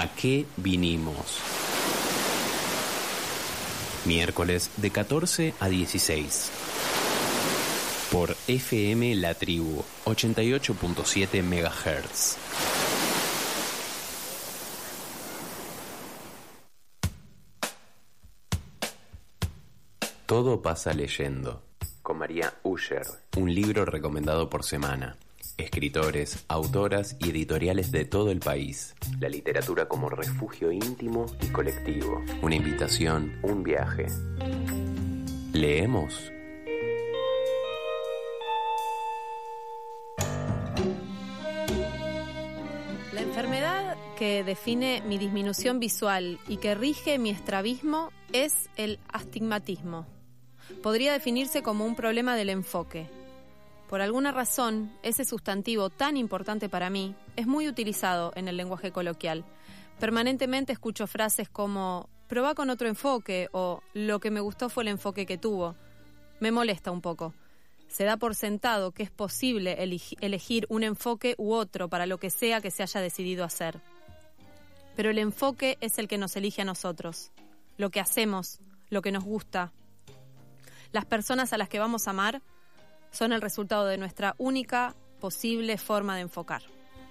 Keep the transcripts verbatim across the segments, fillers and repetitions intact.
¿A qué vinimos? Miércoles de catorce a dieciséis. Por F M La Tribu, ochenta y ocho punto siete megahertz. Todo pasa leyendo. Con María Usher. Un libro recomendado por semana. Escritores, autoras y editoriales de todo el país. La literatura como refugio íntimo y colectivo. Una invitación, un viaje. ¿Leemos? La enfermedad que define mi disminución visual y que rige mi estrabismo es el astigmatismo. Podría definirse como un problema del enfoque. Por alguna razón, ese sustantivo tan importante para mí es muy utilizado en el lenguaje coloquial. Permanentemente escucho frases como «probá con otro enfoque» o «lo que me gustó fue el enfoque que tuvo». Me molesta un poco. Se da por sentado que es posible elegir un enfoque u otro para lo que sea que se haya decidido hacer. Pero el enfoque es el que nos elige a nosotros. Lo que hacemos, lo que nos gusta. Las personas a las que vamos a amar son el resultado de nuestra única posible forma de enfocar.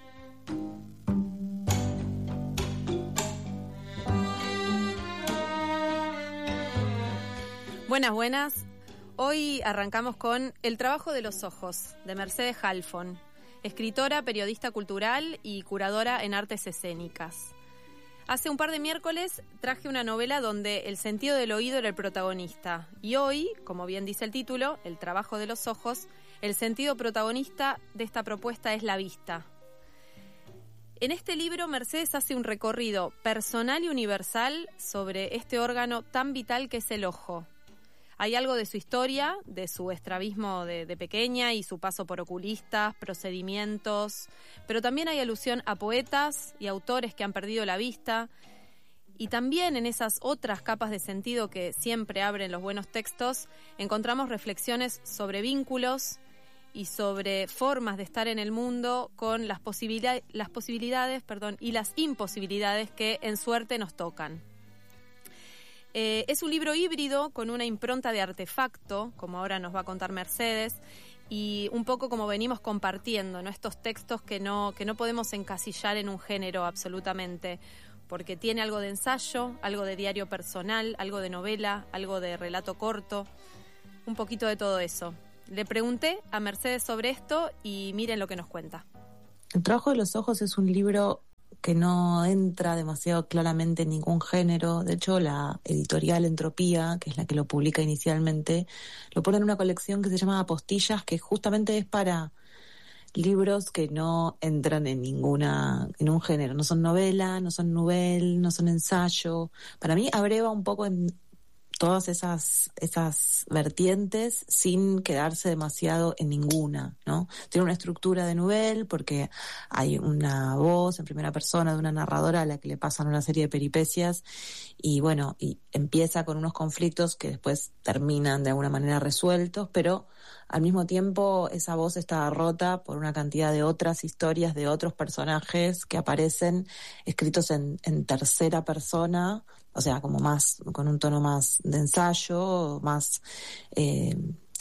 Buenas, buenas. Hoy arrancamos con El trabajo de los ojos, de Mercedes Halfon, escritora, periodista cultural y curadora en artes escénicas. Hace un par de miércoles traje una novela donde el sentido del oído era el protagonista. Y hoy, como bien dice el título, El trabajo de los ojos, el sentido protagonista de esta propuesta es la vista. En este libro, Mercedes hace un recorrido personal y universal sobre este órgano tan vital que es el ojo. Hay algo de su historia, de su estrabismo de, de pequeña y su paso por oculistas, procedimientos, pero también hay alusión a poetas y autores que han perdido la vista, y también en esas otras capas de sentido que siempre abren los buenos textos, encontramos reflexiones sobre vínculos y sobre formas de estar en el mundo con las posibilidades, las posibilidades, perdón, y las imposibilidades que en suerte nos tocan. Eh, es un libro híbrido con una impronta de artefacto, como ahora nos va a contar Mercedes, y un poco como venimos compartiendo, ¿no? Estos textos que no, que no podemos encasillar en un género absolutamente, porque tiene algo de ensayo, algo de diario personal, algo de novela, algo de relato corto, un poquito de todo eso. Le pregunté a Mercedes sobre esto y miren lo que nos cuenta. El trabajo de los ojos es un libro que no entra demasiado claramente en ningún género. De hecho, la editorial Entropía, que es la que lo publica inicialmente, lo pone en una colección que se llama Apostillas, que justamente es para libros que no entran en ninguna, en un género. No son novela, no son novel, no son ensayo. Para mí abreva un poco en todas esas esas vertientes sin quedarse demasiado en ninguna, ¿no? Tiene una estructura de novel porque hay una voz en primera persona de una narradora a la que le pasan una serie de peripecias y bueno, y empieza con unos conflictos que después terminan de alguna manera resueltos, pero al mismo tiempo esa voz está rota por una cantidad de otras historias de otros personajes que aparecen escritos en, en tercera persona, o sea, como más, con un tono más de ensayo, más, eh,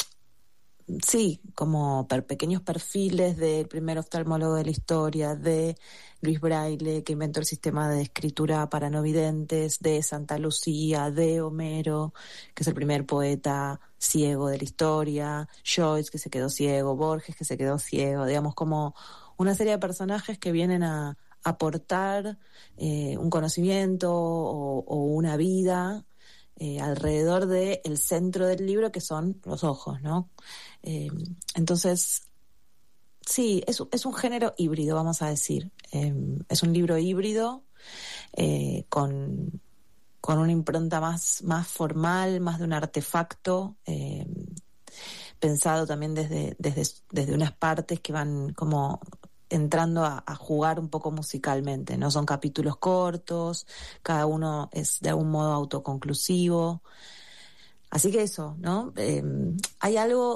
sí, como per, pequeños perfiles del primer oftalmólogo de la historia, de Luis Braille, que inventó el sistema de escritura para no videntes, de Santa Lucía, de Homero, que es el primer poeta ciego de la historia, Joyce, que se quedó ciego, Borges, que se quedó ciego, digamos, como una serie de personajes que vienen a aportar eh, un conocimiento o, o una vida eh, alrededor del centro del libro, que son los ojos, ¿no? Eh, entonces, sí, es, es un género híbrido, vamos a decir. Eh, es un libro híbrido eh, con, con una impronta más, más formal, más de un artefacto, eh, pensado también desde, desde, desde unas partes que van como entrando a, a jugar un poco musicalmente, ¿no? Son capítulos cortos, cada uno es de algún modo autoconclusivo. Así que eso, ¿no? Eh, hay algo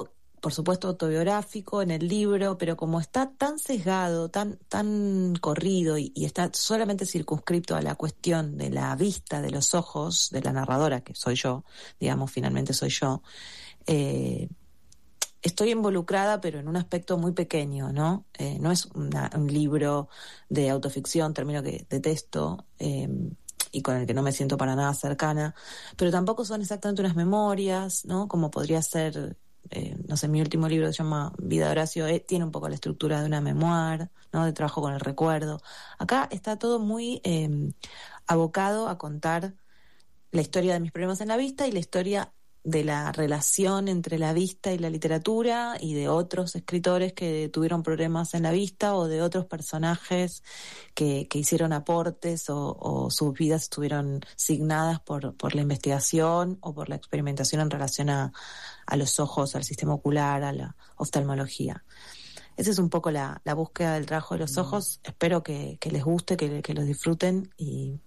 por supuesto autobiográfico en el libro, pero como está tan sesgado, tan, tan corrido y, y está solamente circunscripto a la cuestión de la vista, de los ojos de la narradora, que soy yo, digamos, finalmente soy yo, eh, estoy involucrada, pero en un aspecto muy pequeño, ¿no? Eh, no es una, un libro de autoficción, término que detesto, eh, y con el que no me siento para nada cercana, pero tampoco son exactamente unas memorias, ¿no? Como podría ser, eh, no sé, mi último libro se llama Vida de Horacio, eh, tiene un poco la estructura de una memoir, ¿no? De trabajo con el recuerdo. Acá está todo muy eh, abocado a contar la historia de mis problemas en la vista y la historia de la relación entre la vista y la literatura y de otros escritores que tuvieron problemas en la vista o de otros personajes que, que hicieron aportes o, o sus vidas estuvieron signadas por, por la investigación o por la experimentación en relación a, a los ojos, al sistema ocular, a la oftalmología. Esa es un poco la, la búsqueda del trabajo de los ojos. Espero que, que les guste, que, que los disfruten y...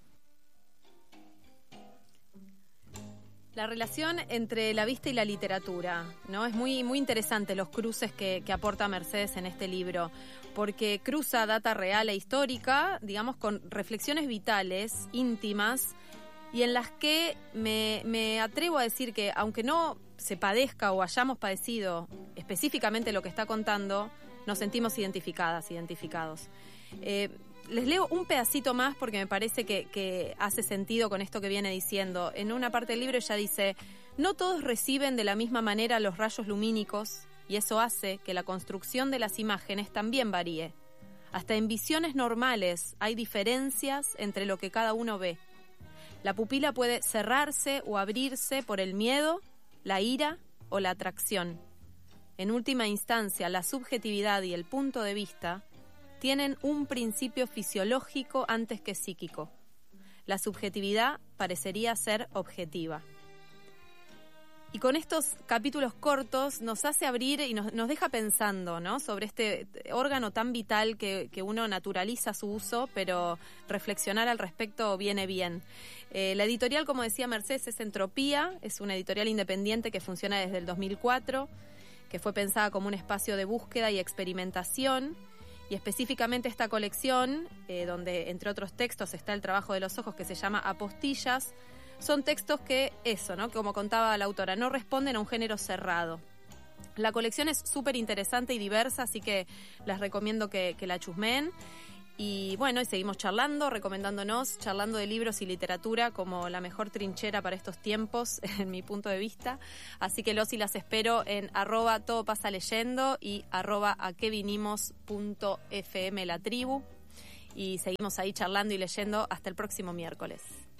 La relación entre la vista y la literatura, ¿no? Es muy, muy interesante los cruces que, que aporta Mercedes en este libro, porque cruza data real e histórica, digamos, con reflexiones vitales, íntimas, y en las que me, me atrevo a decir que, aunque no se padezca o hayamos padecido específicamente lo que está contando, nos sentimos identificadas, identificados. Eh, Les leo un pedacito más porque me parece que, que hace sentido con esto que viene diciendo. En una parte del libro ella dice: no todos reciben de la misma manera los rayos lumínicos y eso hace que la construcción de las imágenes también varíe. Hasta en visiones normales hay diferencias entre lo que cada uno ve. La pupila puede cerrarse o abrirse por el miedo, la ira o la atracción. En última instancia, la subjetividad y el punto de vista tienen un principio fisiológico antes que psíquico. La subjetividad parecería ser objetiva. Y con estos capítulos cortos nos hace abrir y nos, nos deja pensando, ¿no?, sobre este órgano tan vital que, que uno naturaliza su uso, pero reflexionar al respecto viene bien. Eh, la editorial, como decía Mercedes, es Entropía, es una editorial independiente que funciona desde el dos mil cuatro, que fue pensada como un espacio de búsqueda y experimentación. Y específicamente esta colección, eh, donde entre otros textos está el trabajo de los ojos, que se llama Apostillas, son textos que, eso, ¿no?, como contaba la autora, no responden a un género cerrado. La colección es súper interesante y diversa, así que les recomiendo que, que la chusmeen. Y bueno, y seguimos charlando, recomendándonos, charlando de libros y literatura como la mejor trinchera para estos tiempos, en mi punto de vista. Así que los y las espero en arroba todo pasa leyendo y arroba a que vinimos punto fm la tribu. Y seguimos ahí charlando y leyendo hasta el próximo miércoles.